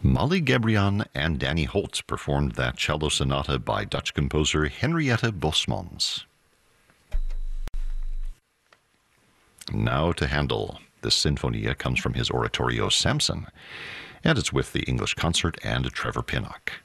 Molly Gebrion and Danny Holtz performed that cello sonata by Dutch composer Henriette Bosmans. Now to Handel. This sinfonia comes from his oratorio Samson, and it's with the English Concert and Trevor Pinnock.